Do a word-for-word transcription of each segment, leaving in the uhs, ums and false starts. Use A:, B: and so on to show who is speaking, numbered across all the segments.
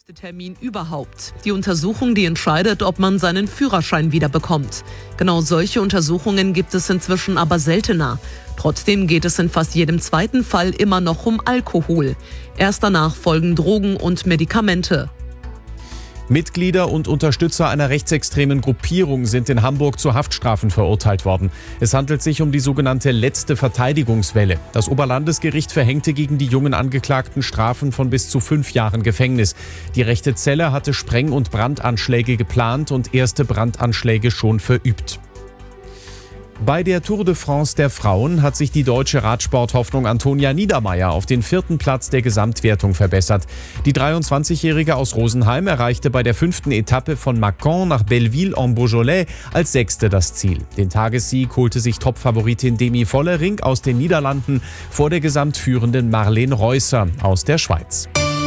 A: wichtigste Termin überhaupt. Die Untersuchung, die entscheidet, ob man seinen Führerschein wieder bekommt. Genau solche Untersuchungen gibt es inzwischen aber seltener. Trotzdem geht es in fast jedem zweiten Fall immer noch um Alkohol. Erst danach folgen Drogen und Medikamente.
B: Mitglieder und Unterstützer einer rechtsextremen Gruppierung sind in Hamburg zu Haftstrafen verurteilt worden. Es handelt sich um die sogenannte letzte Verteidigungswelle. Das Oberlandesgericht verhängte gegen die jungen Angeklagten Strafen von bis zu fünf Jahren Gefängnis. Die rechte Zelle hatte Spreng- und Brandanschläge geplant und erste Brandanschläge schon verübt. Bei der Tour de France der Frauen hat sich die deutsche Radsporthoffnung Antonia Niedermaier auf den vierten Platz der Gesamtwertung verbessert. Die dreiundzwanzigjährige aus Rosenheim erreichte bei der fünften Etappe von Mâcon nach Belleville-en-Beaujolais als Sechste das Ziel. Den Tagessieg holte sich Topfavoritin Demi Vollering aus den Niederlanden vor der gesamtführenden Marlene Reusser aus der Schweiz.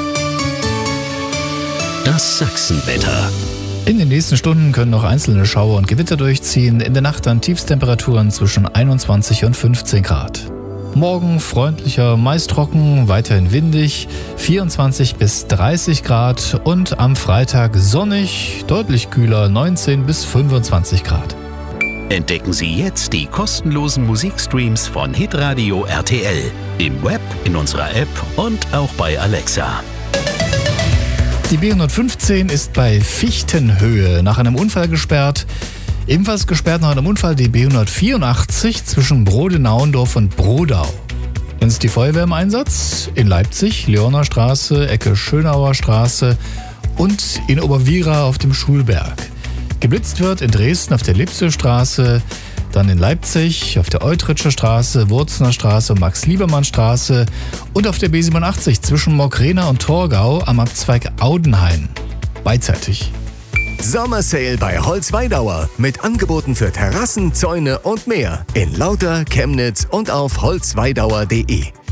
C: Das Sachsenwetter.
D: In den nächsten Stunden können noch einzelne Schauer und Gewitter durchziehen. In der Nacht dann Tiefstemperaturen zwischen einundzwanzig und fünfzehn Grad. Morgen freundlicher, meist trocken, weiterhin windig, vierundzwanzig bis dreißig Grad und am Freitag sonnig, deutlich kühler, neunzehn bis fünfundzwanzig Grad.
C: Entdecken Sie jetzt die kostenlosen Musikstreams von Hitradio R T L. Im Web, in unserer App und auch bei Alexa.
D: Die B hundertfünfzehn ist bei Fichtenhöhe nach einem Unfall gesperrt. Ebenfalls gesperrt nach einem Unfall die B hundertvierundachtzig zwischen Brodenauendorf und Brodau. Dann ist die Feuerwehr im Einsatz in Leipzig, Leoner Straße, Ecke Schönauer Straße und in Oberwiera auf dem Schulberg. Geblitzt wird in Dresden auf der Lipsewstraße, dann in Leipzig auf der Eutritscher Straße, Wurzner Straße und Max-Liebermann-Straße und auf der B siebenundachtzig zwischen Mockrena und Torgau am Abzweig Audenhain. Beidseitig.
E: Sommersale bei Holzweidauer mit Angeboten für Terrassen, Zäune und mehr in Lauter, Chemnitz und auf holzweidauer punkt de.